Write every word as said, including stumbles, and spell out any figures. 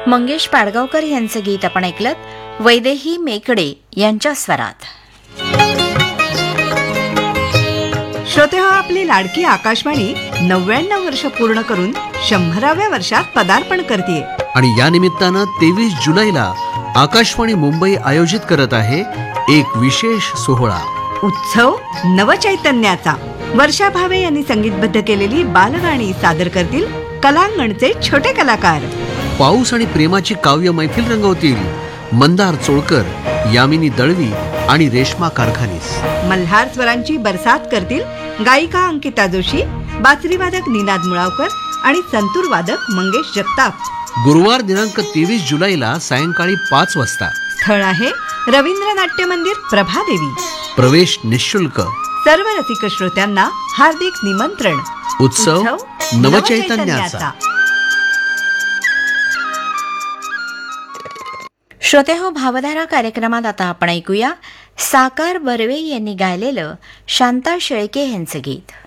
मंगेश पाडगावकर यांचं गीत आपण ऐकलत वैदेही मेकडे यांच्या स्वरात. श्रोते हो, आपली लाडकी आकाशवाणी नव्याण्णव वर्ष पूर्ण करून शंभराव्या वर्षात पदार्पण करते. आणि या निमित्तानं तेवीस जुलैला आकाशवाणी मुंबई आयोजित करत आहे एक विशेष सोहळा, उत्सव नवचैतन्याचा. वर्षा भावे यांनी संगीतबद्ध केलेली बालगाणी सादर करतील कलांगणचे छोटे कलाकार. पाऊस आणि प्रेमाची काव्य मैफिल रंगवतील मंदार चोळकर, यामिनी दळवी आणि रेश्मा कारखानीस. मल्हार स्वरांची बरसात करतील गायिका अंकिता जोशी, बासरीवादक निनाद मुळावकर आणि संतूर वादक मंगेश जगताप. गुरुवार दिनांक तेवीस जुलैला सायंकाळी पाच वाजता. स्थळ आहे रवींद्र नाट्य मंदिर, प्रभादेवी. प्रवेश निःशुल्क. सर्व रसिक श्रोत्यांना हार्दिक निमंत्रण. उत्सव नवचैतन्याचा. श्रोते हो, भावधारा कार्यक्रमात आता आपण ऐकूया साकार बर्वे यांनी गायलेलं शांता शेळके यांचं गीत.